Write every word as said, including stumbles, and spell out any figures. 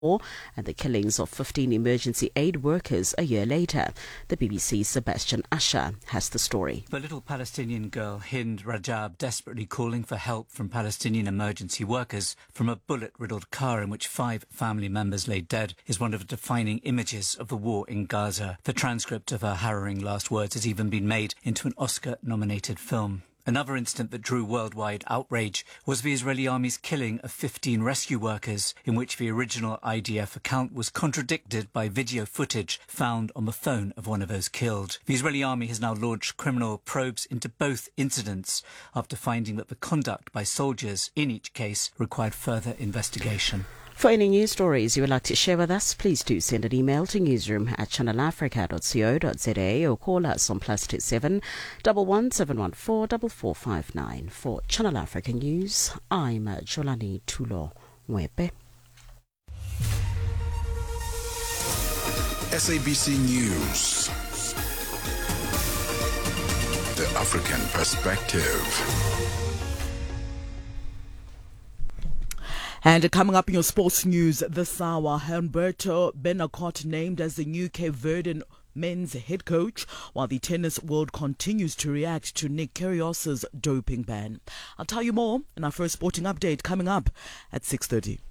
and the killings of fifteen emergency aid workers a year later. The B B C's Sebastian Asher has the story. The little Palestinian girl Hind Rajab desperately calling for help from Palestinian emergency workers from a bullet-riddled car in which five family members lay dead is one of the defining images of the war in Gaza. The transcript of her harrowing last words has even been made into an Oscar-nominated film. Another incident that drew worldwide outrage was the Israeli army's killing of fifteen rescue workers, in which the original I D F account was contradicted by video footage found on the phone of one of those killed. The Israeli army has now launched criminal probes into both incidents after finding that the conduct by soldiers in each case required further investigation. For any news stories you would like to share with us, please do send an email to newsroom at channelafrica dot co dot za or call us on plus two seven one one seven one four four four five nine. For Channel Africa News, I'm Jolani Tulo Mwepe. S A B C News, the African perspective. And coming up in your sports news this hour, Humberto Benicotte named as the new Cape Verdean men's head coach, while the tennis world continues to react to Nick Kyrgios's doping ban. I'll tell you more in our first sporting update coming up at six thirty.